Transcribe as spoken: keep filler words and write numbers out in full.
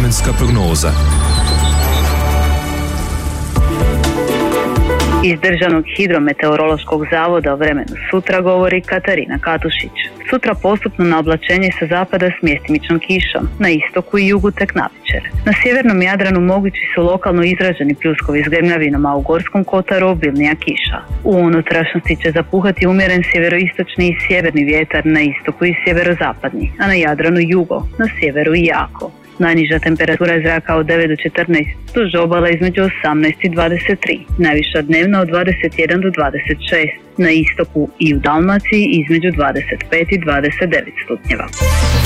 vremenska prognoza. Iz Državnog hidrometeorološkog zavoda o vremenu sutra govori Katarina Katušić. Sutra postupno na oblačenje sa zapada s mjestimičnom kišom, na istoku i jugu tek navečer. Na sjevernom Jadranu mogući su lokalno izraženi pljuskovi s grmljavinom, a u Gorskom kotaru obilnija kiša. U unutrašnjosti će zapuhati umjeren sjeveroistočni i sjeverni vjetar, na istoku i sjeverozapadni, a na Jadranu jugo, na sjeveru i jako. Najniža temperatura zraka od devet do četrnaest, duž obala između osamnaest i dvadeset tri, najviša dnevna od dvadeset jedan do dvadeset šest, na istoku i u Dalmaciji između dvadeset pet i dvadeset devet stupnjeva.